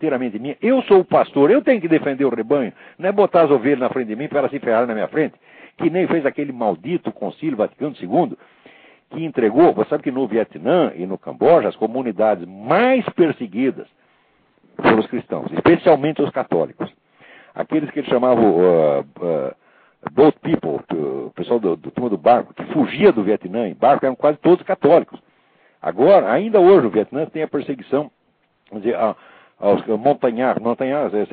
inteiramente minha. Eu sou o pastor, eu tenho que defender o rebanho. Não é botar as ovelhas na frente de mim para elas se ferrarem na minha frente. Que nem fez aquele maldito Concílio Vaticano II, que entregou, você sabe que no Vietnã e no Camboja, as comunidades mais perseguidas pelos cristãos, especialmente os católicos, aqueles que eles chamavam boat people, o pessoal do turma do barco, que fugia do Vietnã em barco, eram quase todos católicos. Agora, ainda hoje, o Vietnã tem a perseguição, vamos dizer, aos montanhares. Montanhares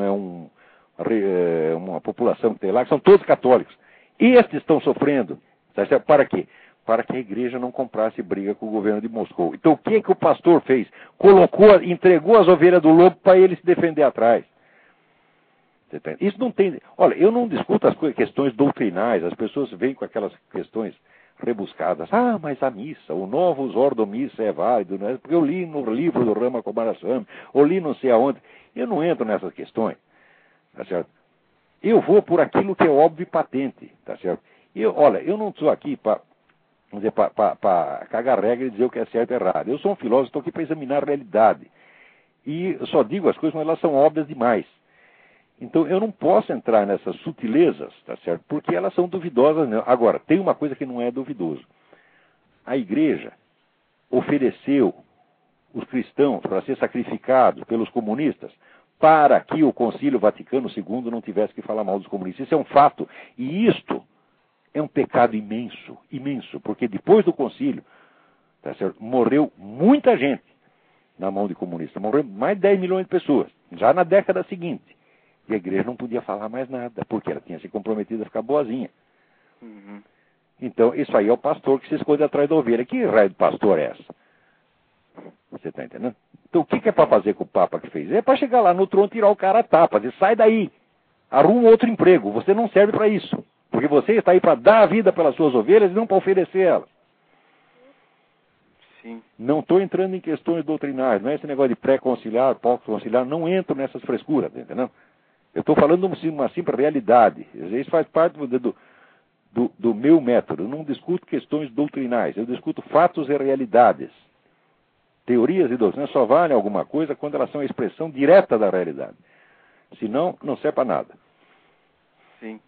uma população que tem lá, que são todos católicos. Estes estão sofrendo. Para quê? Para que a igreja não comprasse briga com o governo de Moscou. Então, o que o pastor fez? Entregou as ovelhas do lobo para ele se defender atrás. Isso não tem... Olha, eu não discuto as questões doutrinais. As pessoas vêm com aquelas questões rebuscadas. Ah, mas a missa, o Novus Ordo Missa é válido, não é? Porque eu li no livro do Rama Komaraswamy, ou li não sei aonde. Eu não entro nessas questões. Tá certo? Eu vou por aquilo que é óbvio e patente. Tá certo? Olha, eu não estou aqui para cagar regra e dizer o que é certo e errado. Eu sou um filósofo, estou aqui para examinar a realidade. E eu só digo as coisas quando elas são óbvias demais. Então, eu não posso entrar nessas sutilezas, tá certo? Porque elas são duvidosas. Não. Agora, tem uma coisa que não é duvidoso. A igreja ofereceu os cristãos para ser sacrificados pelos comunistas para que o Concílio Vaticano II não tivesse que falar mal dos comunistas. Isso é um fato. E isto é um pecado imenso, imenso. Porque depois do concílio, tá certo? Morreu muita gente na mão de comunistas. Morreu mais de 10 milhões de pessoas, já na década seguinte. E a igreja não podia falar mais nada, porque ela tinha se comprometido a ficar boazinha. Uhum. Então, isso aí é o pastor que se esconde atrás da ovelha. Que raio de pastor é essa? Você está entendendo? Então, o que é para fazer com o Papa que fez? É para chegar lá no trono e tirar o cara a tapa. Dizer, sai daí, arruma outro emprego. Você não serve para isso. Porque você está aí para dar a vida pelas suas ovelhas e não para oferecer elas. Sim. Não estou entrando em questões doutrinárias. Não é esse negócio de pré-conciliar, pós-conciliar. Não entro nessas frescuras, tá entendendo? Eu estou falando de uma simples realidade. Isso faz parte do meu método. Eu não discuto questões doutrinais. Eu discuto fatos e realidades. Teorias e doutrinas só valem alguma coisa quando elas são a expressão direta da realidade. Senão, não serve para nada. Sim.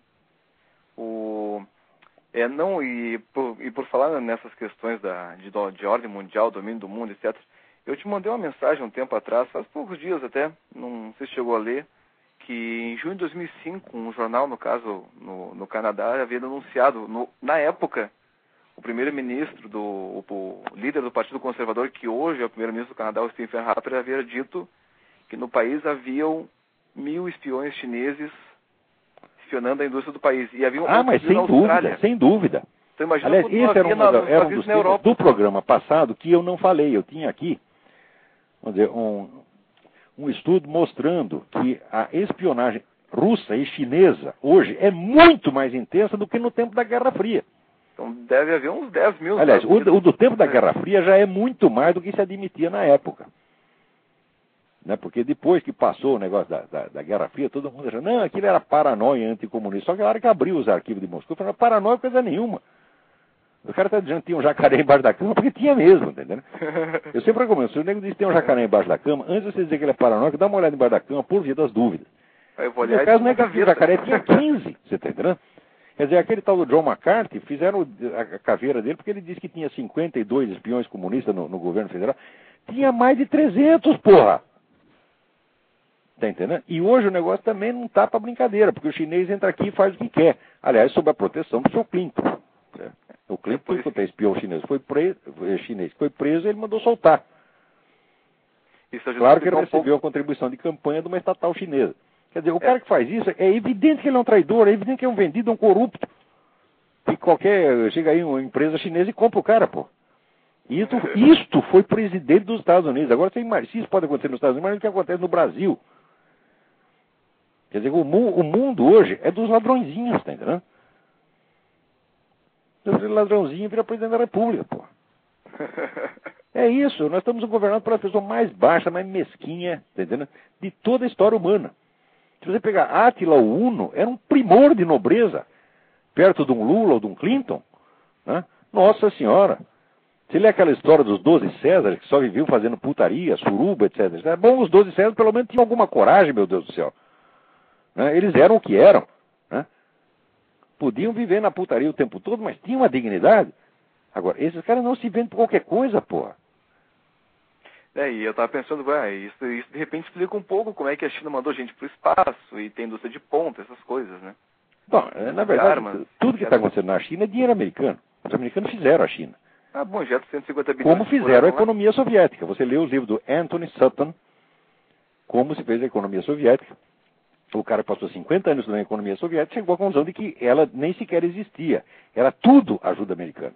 E por falar nessas questões de ordem mundial, domínio do mundo, etc., eu te mandei uma mensagem um tempo atrás, faz poucos dias até, não sei se chegou a ler, que em junho de 2005, um jornal, no caso, no Canadá, havia denunciado, na época, o primeiro-ministro, o líder do Partido Conservador, que hoje é o primeiro-ministro do Canadá, o Stephen Harper, havia dito que no país haviam 1.000 espiões chineses espionando a indústria do país. E haviam mas sem dúvida, sem dúvida. Então imagina, aliás, esse era um dos temas do programa passado que eu não falei. Eu tinha aqui, vamos dizer, um estudo mostrando que a espionagem russa e chinesa hoje é muito mais intensa do que no tempo da Guerra Fria. Então deve haver uns 10 mil. Aliás, o do tempo da Guerra Fria já é muito mais do que se admitia na época. Né? Porque depois que passou o negócio da Guerra Fria, todo mundo achou, não, aquilo era paranoia anticomunista. Só que na hora que abriu os arquivos de Moscou, falou, paranoia coisa nenhuma. O cara está dizendo que tinha um jacaré embaixo da cama, porque tinha mesmo, entendeu? Eu sempre recomendo, se o nego diz que tem um jacaré embaixo da cama, antes de você dizer que ele é paranoico, dá uma olhada embaixo da cama, por via das dúvidas. Eu vou olhar. No caso, não é que o jacaré tinha 15, você está entendendo? Quer dizer, aquele tal do John McCarthy, fizeram a caveira dele, porque ele disse que tinha 52 espiões comunistas no governo federal. Tinha mais de 300, porra! Tá entendendo? E hoje o negócio também não tá para brincadeira, porque o chinês entra aqui e faz o que quer. Aliás, sob a proteção do seu Clinton. O Clinton, quando o espião chinês foi preso, ele mandou soltar. Claro que ele recebeu a contribuição de campanha de uma estatal chinesa. Quer dizer, o cara que faz isso, é evidente que ele é um traidor, é evidente que é um vendido, um corrupto. Que chega aí uma empresa chinesa e compra o cara, pô. Isto foi presidente dos Estados Unidos. Agora, se isso pode acontecer nos Estados Unidos, imagina o que acontece no Brasil. Quer dizer, o mundo hoje é dos ladrõezinhos, tá entendendo? O ladrãozinho vira presidente da República, pô. É isso, nós estamos governados pela pessoa mais baixa, mais mesquinha, tá entendendo? De toda a história humana. Se você pegar Átila o Uno, era um primor de nobreza, perto de um Lula ou de um Clinton. Né? Nossa Senhora! Você lê aquela história dos 12 Césares, que só viviam fazendo putaria, suruba, etc. É bom, os 12 Césares pelo menos tinham alguma coragem, meu Deus do céu. Né? Eles eram o que eram. Né? Podiam viver na putaria o tempo todo, mas tinham uma dignidade. Agora, esses caras não se vendem por qualquer coisa, porra. E eu tava pensando, isso de repente explica um pouco como é que a China mandou gente pro espaço e tem indústria de ponta, essas coisas, né? Bom, na verdade, tudo que está acontecendo na China é dinheiro americano. Os americanos fizeram a China. Bom, já 150 bilhões. Como fizeram a economia soviética. Você lê os livros do Anthony Sutton, como se fez a economia soviética. O cara passou 50 anos na economia soviética e chegou à conclusão de que ela nem sequer existia. Era tudo ajuda americana.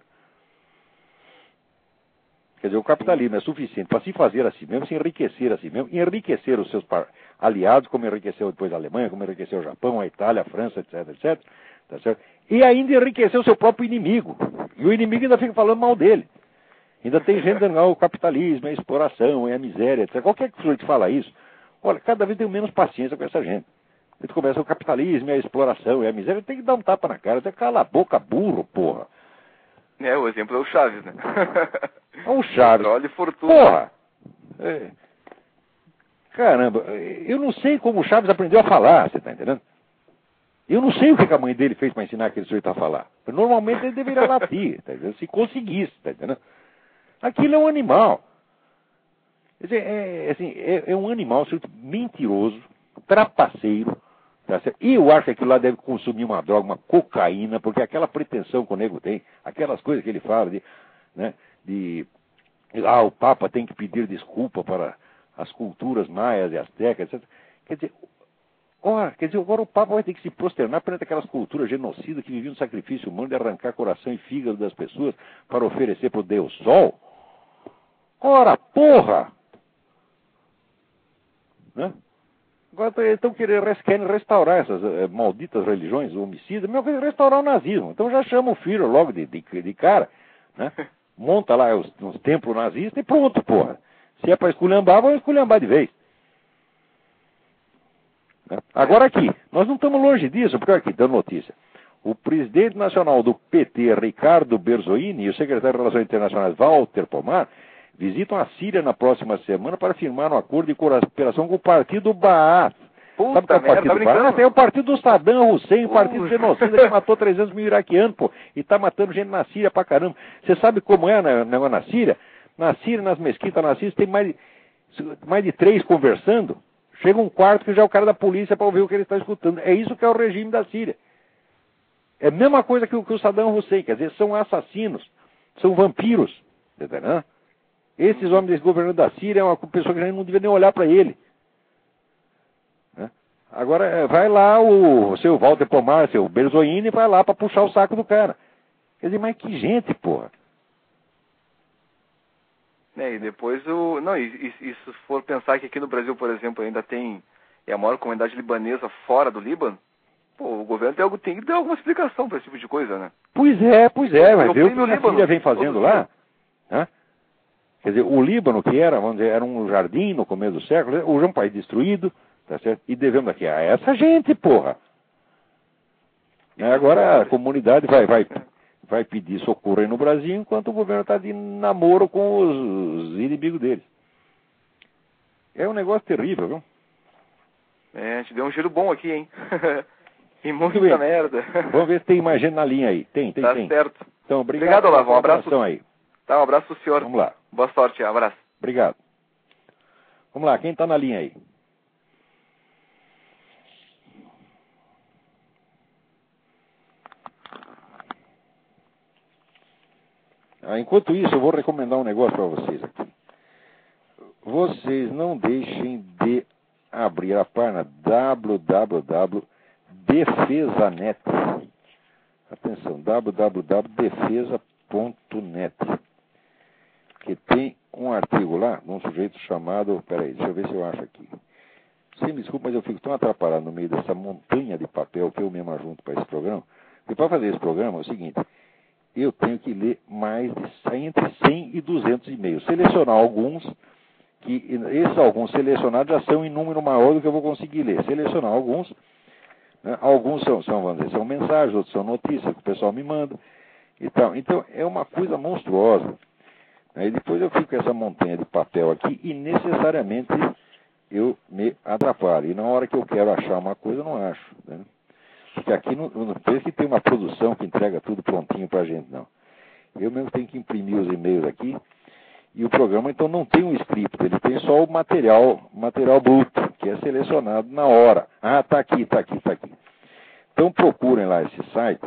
Quer dizer, o capitalismo é suficiente para se fazer a si mesmo, se enriquecer a si mesmo, enriquecer os seus aliados, como enriqueceu depois a Alemanha, como enriqueceu o Japão, a Itália, a França, etc, etc. Tá certo? E ainda enriqueceu o seu próprio inimigo. E o inimigo ainda fica falando mal dele. Ainda tem gente dizendo, o capitalismo é a exploração, é a miséria, etc. Qualquer pessoa que fala isso, olha, cada vez tenho menos paciência com essa gente. A gente começa, o capitalismo é a exploração, é a miséria, tem que dar um tapa na cara, você cala a boca, burro, porra. O exemplo é o Chaves, né? É o Chaves. Olha, fortuna. Porra! Caramba, eu não sei como o Chaves aprendeu a falar, você tá entendendo? Eu não sei o que a mãe dele fez para ensinar aquele sujeito a falar. Normalmente ele deveria latir, tá entendendo? Se conseguisse, tá entendendo? Aquilo é um animal. Quer dizer, é um animal, um sujeito mentiroso, trapaceiro, tá certo? E eu acho que aquilo lá deve consumir uma droga, uma cocaína, porque aquela pretensão que o nego tem, aquelas coisas que ele fala o Papa tem que pedir desculpa para as culturas maias e astecas, etc. Quer dizer, agora o Papa vai ter que se prosternar perante aquelas culturas genocidas que viviam no sacrifício humano de arrancar coração e fígado das pessoas para oferecer para o Deus Sol? Ora, porra! Né? Agora querem restaurar essas malditas religiões homicidas, mesmo que restaurar o nazismo. Então já chama o Führer logo de cara, né? Monta lá os templos nazistas e pronto, porra. Se é para esculhambar, vão esculhambar de vez. Agora aqui, nós não estamos longe disso, porque aqui, dando notícia. O presidente nacional do PT, Ricardo Berzoini, e o secretário de Relações Internacionais, Walter Pomar, visitam a Síria na próxima semana para firmar um acordo de cooperação com o partido Baath. Sabe qual é o partido Baath? É o partido do Saddam Hussein, o partido genocida que matou 300 mil iraquianos, pô, e está matando gente na Síria pra caramba. Você sabe como é na Síria? Na Síria, nas mesquitas na Síria, tem mais de 3 conversando. Chega um quarto que já é o cara da polícia para ouvir o que ele está escutando. É isso que é o regime da Síria. É a mesma coisa que o Saddam Hussein, quer dizer, são assassinos, são vampiros. Entendeu? Esses homens desse governo da Síria é uma pessoa que a gente não devia nem olhar para ele. Né? Agora, vai lá o seu Walter Pomar, seu Berzoini, vai lá para puxar o saco do cara. Quer dizer, mas que gente, porra. E depois e se for pensar que aqui no Brasil, por exemplo, ainda tem a maior comunidade libanesa fora do Líbano, o governo tem que dar alguma explicação para esse tipo de coisa, né? Pois é, mas vê o que a Síria vem fazendo lá. Né? Quer dizer, o Líbano, que era um jardim no começo do século, hoje é um país destruído, tá certo? E devemos aqui a essa gente, porra. Agora a comunidade vai pedir socorro aí no Brasil, enquanto o governo está de namoro com os inimigos deles. É um negócio terrível, viu? A gente deu um giro bom aqui, hein? E muita merda. Vamos ver se tem mais gente na linha aí. Tem. Tá certo. Então, obrigado, Olavo. Um abraço aí. Tá, um abraço pro senhor. Vamos lá. Boa sorte, um abraço. Obrigado. Vamos lá, quem está na linha aí? Enquanto isso, eu vou recomendar um negócio para vocês aqui. Vocês não deixem de abrir a página www.defesanet. Atenção, www.defesa.net. Que tem um artigo lá, de um sujeito chamado... Peraí, deixa eu ver se eu acho aqui. Você me desculpa, mas eu fico tão atrapalhado no meio dessa montanha de papel que eu mesmo ajunto para esse programa. E para fazer esse programa é o seguinte... Eu tenho que ler entre 100 e 200 e-mails. Selecionar alguns, que esses alguns selecionados já são em número maior do que eu vou conseguir ler. Selecionar alguns, né? Alguns vamos dizer, são mensagens, outros são notícias que o pessoal me manda e tal. Então, é uma coisa monstruosa. Aí depois eu fico com essa montanha de papel aqui e necessariamente eu me atrapalho. E na hora que eu quero achar uma coisa, eu não acho. Né? Porque aqui não pensa que tem uma produção que entrega tudo prontinho para a gente, não. Eu mesmo tenho que imprimir os e-mails aqui. E o programa, então, não tem um script, ele tem só o material bruto, que é selecionado na hora. Ah, está aqui. Então, procurem lá esse site,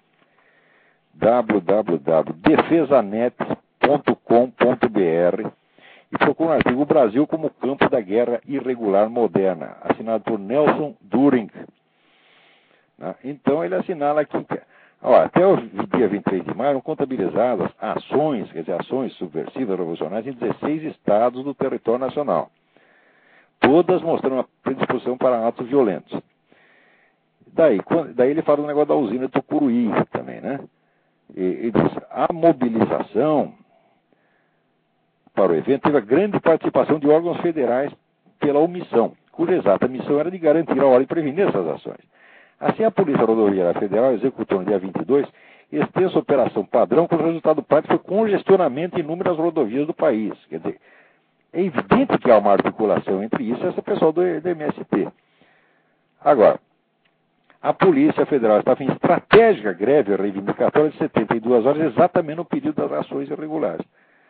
www.defesanet.com.br, e procurem o artigo "O Brasil como campo da guerra irregular moderna", assinado por Nelson During. Então, ele assinala aqui que até o dia 23 de maio eram contabilizadas ações, quer dizer, ações subversivas revolucionárias em 16 estados do território nacional. Todas mostrando uma predisposição para atos violentos. Daí ele fala do negócio da usina de Tucuruí também, né? E diz, a mobilização para o evento teve a grande participação de órgãos federais pela omissão, cuja exata missão era de garantir a ordem e prevenir essas ações. Assim, a Polícia Rodoviária Federal executou no dia 22 extensa operação padrão, cujo resultado prático foi congestionamento em inúmeras rodovias do país. Quer dizer, é evidente que há uma articulação entre isso e essa pessoal do MST. Agora, a Polícia Federal estava em estratégica greve reivindicatória de 72 horas, exatamente no pedido das ações irregulares.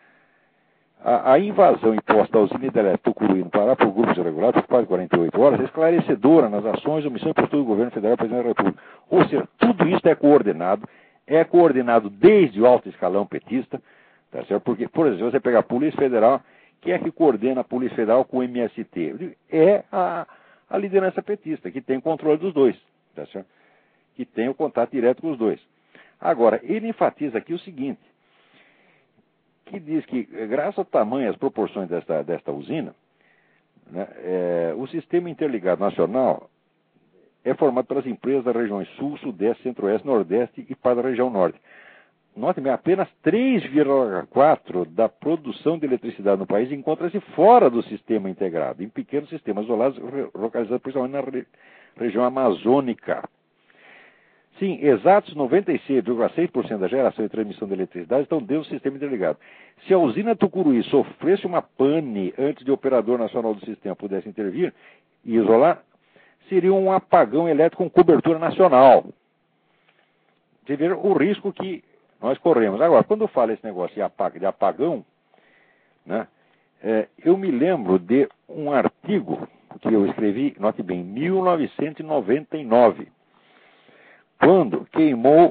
A invasão imposta à usina hidrelétrica Tucuruí no Pará por grupos irregulares por quase 48 horas é esclarecedora nas ações, omissão e postura do governo federal e do presidente da República. Ou seja, tudo isso é coordenado desde o alto escalão petista, tá certo? Porque, por exemplo, se você pegar a Polícia Federal, quem é que coordena a Polícia Federal com o MST? É a liderança petista, que tem controle dos dois, tá certo? Que tem o contato direto com os dois. Agora, ele enfatiza aqui o seguinte, que diz que, graças ao tamanho e às proporções desta usina, né, o sistema interligado nacional é formado pelas empresas das regiões Sul, Sudeste, Centro-Oeste, Nordeste e para a região Norte. Note bem, apenas 3,4% da produção de eletricidade no país encontra-se fora do sistema integrado, em pequenos sistemas isolados, localizados principalmente na região amazônica. Sim, exatos 96,6% da geração e transmissão de eletricidade estão dentro do sistema interligado. Se a usina Tucuruí sofresse uma pane antes de o operador nacional do sistema pudesse intervir e isolar, seria um apagão elétrico com cobertura nacional. Você vê o risco que nós corremos. Agora, quando eu falo esse negócio de apagão, né, eu me lembro de um artigo que eu escrevi, note bem, em 1999. Quando queimou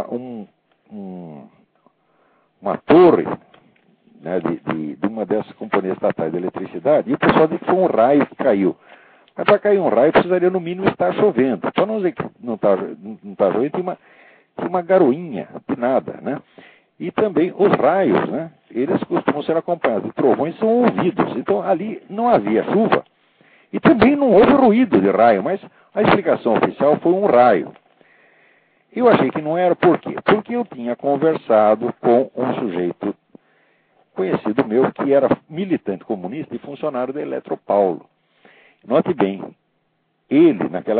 uma torre, né, de uma dessas companhias estatais de eletricidade, e o pessoal disse que foi um raio que caiu. Mas para cair um raio precisaria no mínimo estar chovendo. Para não dizer que não está chovendo, tinha uma garoinha de nada, né? E também os raios, né? Eles costumam ser acompanhados de trovões, são ouvidos. Então ali não havia chuva e também não houve ruído de raio, mas a explicação oficial foi um raio. Eu achei que não era. Por quê? Porque eu tinha conversado com um sujeito conhecido meu que era militante comunista e funcionário da Eletropaulo. Note bem, ele,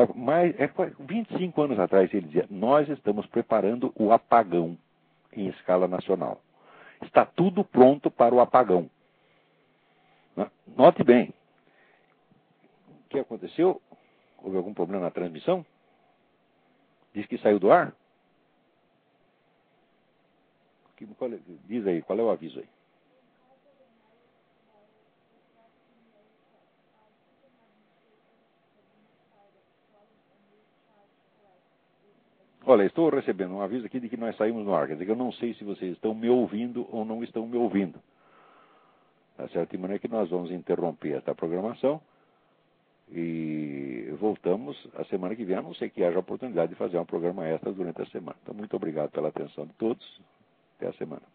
25 anos atrás, ele dizia, nós estamos preparando o apagão em escala nacional. Está tudo pronto para o apagão. Note bem, o que aconteceu? Houve algum problema na transmissão? Diz que saiu do ar? Diz aí, qual é o aviso aí? Olha, estou recebendo um aviso aqui de que nós saímos no ar. Quer dizer que eu não sei se vocês estão me ouvindo ou não estão me ouvindo. Tá certo? De maneira que nós vamos interromper esta programação e voltamos a semana que vem, a não ser que haja oportunidade de fazer um programa extra durante a semana. Então, muito obrigado pela atenção de todos. Até a semana.